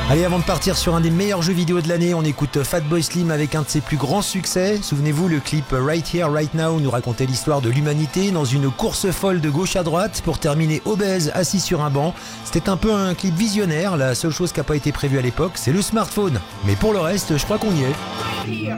Allez, avant de partir sur un des meilleurs jeux vidéo de l'année, on écoute Fatboy Slim avec un de ses plus grands succès. Souvenez-vous, le clip Right Here, Right Now nous racontait l'histoire de l'humanité dans une course folle de gauche à droite pour terminer obèse, assis sur un banc. C'était un peu un clip visionnaire, la seule chose qui n'a pas été prévue à l'époque, c'est le smartphone. Mais pour le reste, je crois qu'on y est.